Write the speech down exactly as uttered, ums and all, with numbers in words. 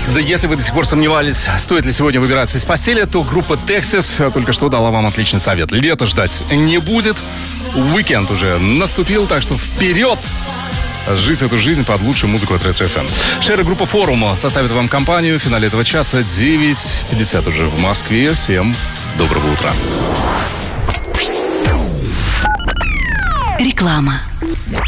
Да если вы до сих пор сомневались, стоит ли сегодня выбираться из постели, то группа Texas только что дала вам отличный совет. Лето ждать не будет. Уикенд уже наступил, так что вперед! Жить эту жизнь под лучшую музыку от Ретро эф эм. Шер и группа Форум составит вам компанию в финале этого часа. девять пятьдесят уже в Москве. Всем доброго утра. Реклама.